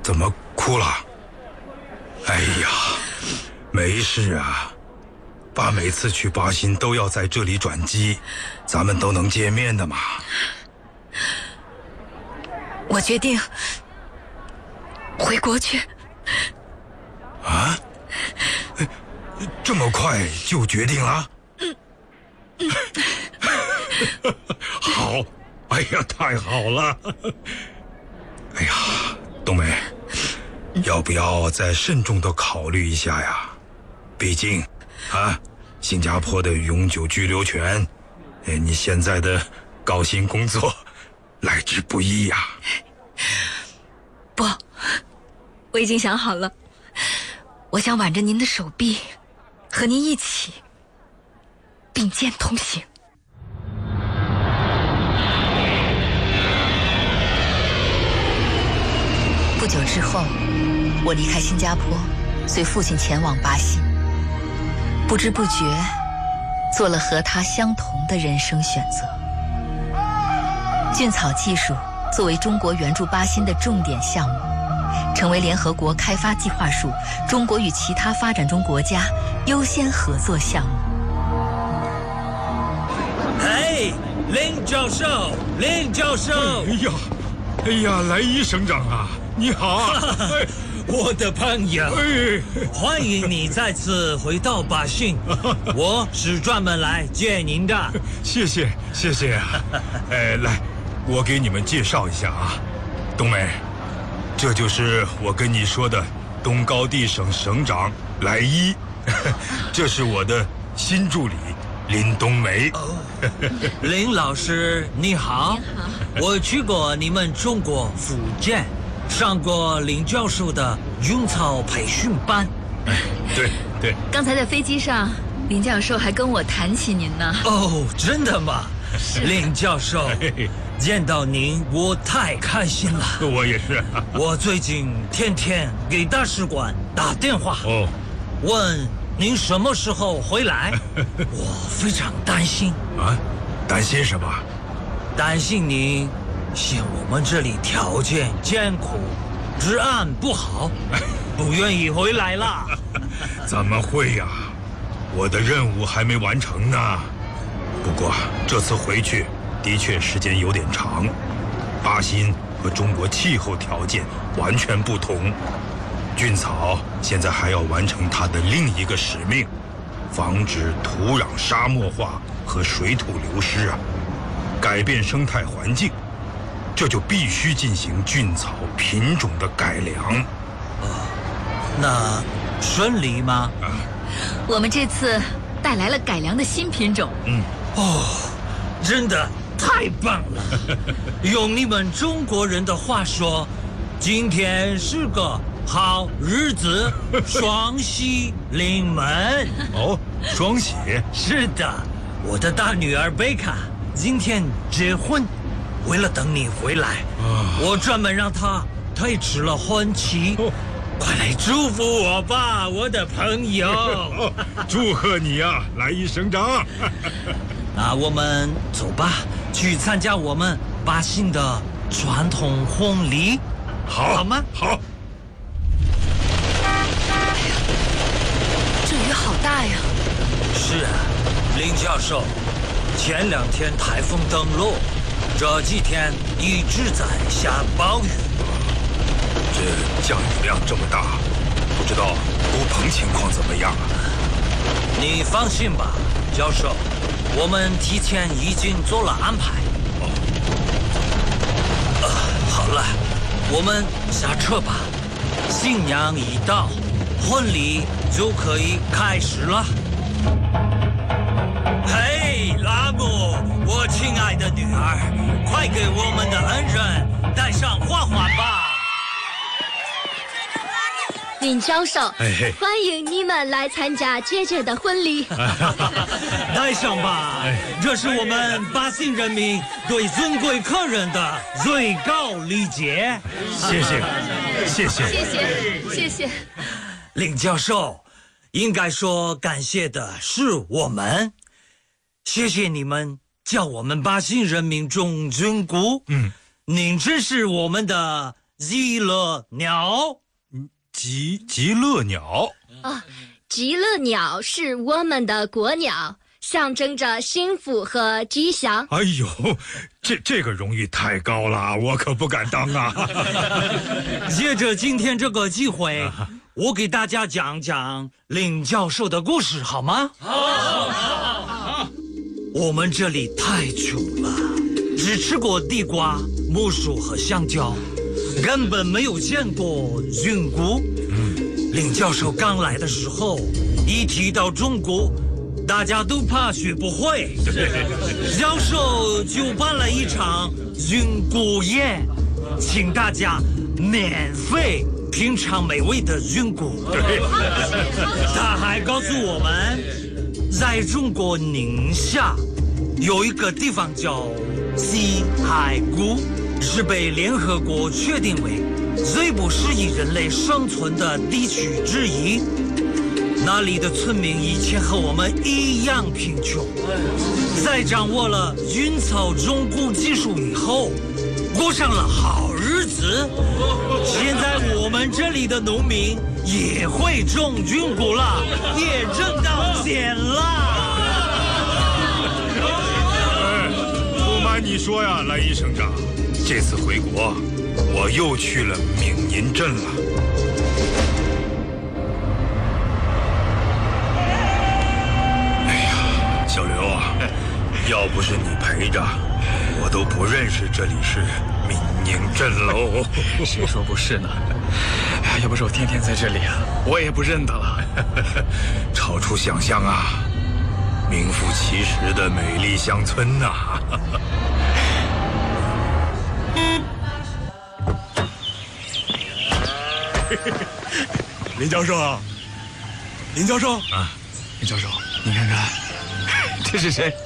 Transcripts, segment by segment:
怎么哭了？哎呀，没事啊。爸每次去巴新都要在这里转机，咱们都能见面的嘛。 我决定回国去。 啊？这么快就决定了？好，哎呀，太好了！哎呀，冬梅，要不要再慎重地考虑一下呀？毕竟，新加坡的永久居留权，你现在的高薪工作，来之不易呀。 不，我已经想好了，我想挽着您的手臂，和您一起并肩同行。不久之后，我离开新加坡，随父亲前往巴西。不知不觉，做了和他相同的人生选择。菌草技术作为中国援助巴新的重点项目，成为联合国开发计划署中国与其他发展中国家优先合作项目。 嘿，林教授，林教授！ 哎呀，来伊省长啊，你好啊！ 我的朋友，欢迎你再次回到巴新。我是专门来接您的。 谢谢啊！来，我给你们介绍一下啊，冬梅，这就是我跟你说的东高地省省长来伊，这是我的新助理林冬梅。 林老师你好，我去过你们中国福建。上过林教授的菌草培训班。 对。 刚才在飞机上，林教授还跟我谈起您呢。 哦，真的吗？林教授，见到您我太开心了。 我也是。 我最近天天给大使馆打电话，问您什么时候回来。我非常担心。 啊？担心什么？ 担心您嫌我们这里条件艰苦，治安不好，不愿意回来啦。 怎么会呀？我的任务还没完成呢。不过这次回去的确时间有点长，巴新和中国气候条件完全不同。菌草现在还要完成它的另一个使命，防止土壤沙漠化和水土流失啊，改变生态环境。这就必须进行菌草品种的改良。 那顺利吗？ 我们这次带来了改良的新品种。 真的太棒了！用你们中国人的话说，今天是个好日子，双喜临门。 双喜？ 是的，我的大女儿贝卡今天结婚。为了等你回来，我专门让他推迟了婚期。快来祝福我吧，我的朋友！ 祝贺你啊，来伊省长！ 那我们走吧，去参加我们巴新的传统婚礼，好吗？ 好。 这雨好大呀！ 是啊，林教授，前2天台风登陆。这几天一直在下暴雨， 这降雨量这么大，不知道乌棚情况怎么样啊？ 你放心吧，教授，我们提前已经做了安排。好了，我们下车吧。新娘一到，婚礼就可以开始了。嘿，拉姆，我亲爱的女儿，快给我们的恩人戴上花环吧！ 林教授，欢迎你们来参加姐姐的婚礼。 戴上吧，这是我们巴新人民对尊贵客人的最高礼节。 谢谢。 林教授，应该说感谢的是我们。谢谢你们叫我们巴新人民中军姑。您真是我们的极乐鸟。 极乐鸟啊，极乐鸟是我们的国鸟，象征着幸福和吉祥。 哎呦，这个荣誉太高了，我可不敢当啊！ 借着今天这个机会，我给大家讲讲林教授的故事，好吗？好。我们这里太穷了，只吃过地瓜、木薯和香蕉，根本没有见过菌菇。林教授刚来的时候，一提到中国，大家都怕学不会。教授就办了一场菌菇宴，请大家免费品尝美味的菌菇。他还告诉我们，在中国宁夏有一个地方叫西海谷，是被联合国确定为最不适宜人类生存的地区之一。那里的村民以前和我们一样贫穷，在掌握了菌草种菇技术以后，过上了好日子。现在我们这里的农民也会种菌菇了，也挣到钱了。 不瞒你说呀，蓝衣省长，这次回国，我又去了闽宁镇了。哎呀，小刘啊，要不是你陪着，我都不认识这里是闽宁镇喽。 谁说不是呢？要不是我天天在这里啊，我也不认得了。 超出想象啊，名副其实的美丽乡村呐。 林教授啊，林教授啊，林教授，你看看，这是谁？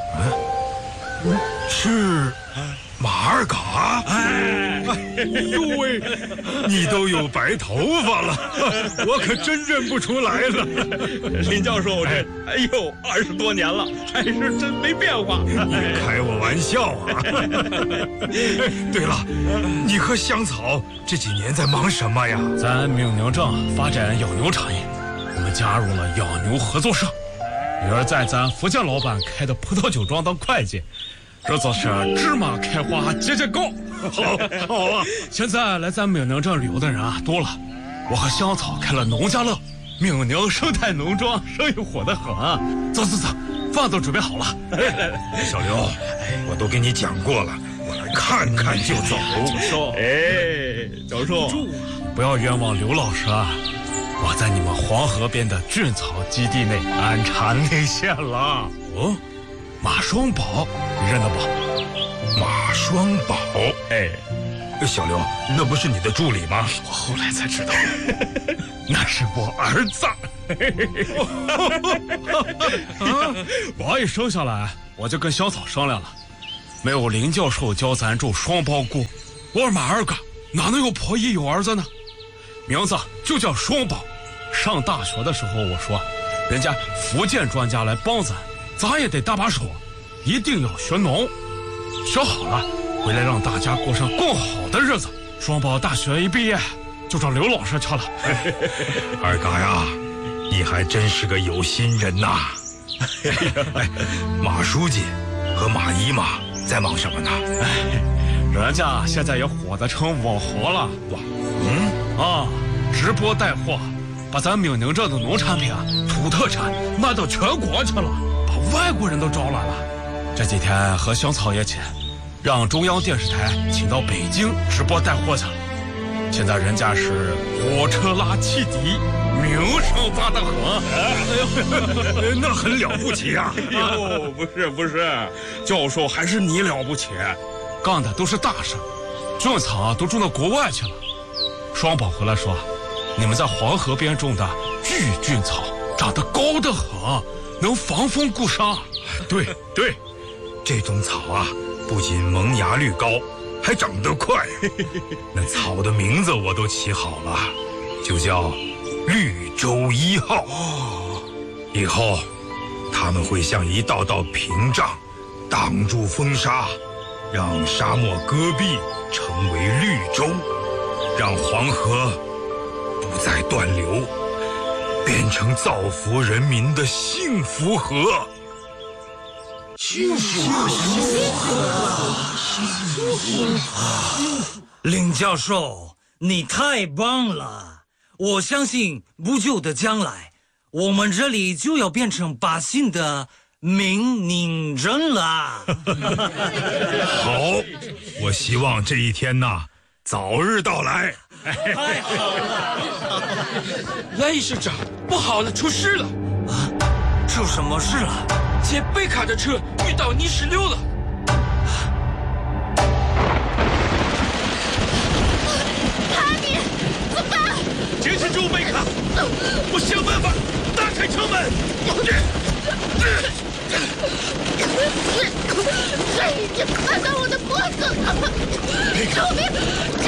是马尔嘎。哎呦喂，你都有白头发了，我可真认不出来了。 林教授，这20多年了，还是真没变化。 你开我玩笑啊！对了，你和香草这几年在忙什么呀？ 咱闽宁镇发展养牛产业，我们加入了养牛合作社。女儿在咱福建老板开的葡萄酒庄当会计，这就是芝麻开花节节高。好啊！现在来咱闽宁镇旅游的人啊多了，我和香草开了农家乐，闽宁生态农庄生意火得很啊！走，饭都准备好了。 小刘，我都跟你讲过了，我来看看就走。 教授， 不要冤枉刘老师啊！我在你们黄河边的菌草基地内安插内线了。哦，马双宝，你认得不？ 马双宝，小刘，那不是你的助理吗？ 我后来才知道，那是我儿子。我一生下来，我就跟香草商量了，没有林教授教咱种双胞菇，我是马二嘎，哪能有婆姨有儿子呢？名字就叫双宝。上大学的时候，我说，人家福建专家来帮咱也得搭把手，一定要学农。学好了，回来让大家过上更好的日子。双宝大学一毕业，就找刘老师去了。 二嘎呀，你还真是个有心人呐！马书记和马姨妈在忙什么呢？ 人家现在也火得成网红了。直播带货，把咱闽宁镇的农产品土特产卖到全国去了，把外国人都招来了。这几天和香草也请，让中央电视台请到北京直播带货去了。现在人家是火车拉汽笛，名声大得很。 那很了不起啊！ 不是，教授还是你了不起，干的都是大事，菌草都种到国外去了。双宝回来说，你们在黄河边种的巨菌草长得高得很，能防风固沙。 对，这种草啊，不仅萌芽率高，还长得快。那草的名字我都起好了，就叫绿洲1号。以后他们会像一道道屏障，挡住风沙，让沙漠戈壁成为绿洲， 让黄河不再断流，变成造福人民的幸福河。 林教授，你太棒了！我相信不久的将来，我们这里就要变成百姓的明宁人了。 好，我希望这一天早日到来。 太好了！ 雷市长，不好了，出事了！ 啊，出什么事了？ 接贝卡的车遇到泥石流了。 哈尼，怎么办？ 坚持住，贝卡！我想办法打开车门。 水已经灌到我的脖子了！救命！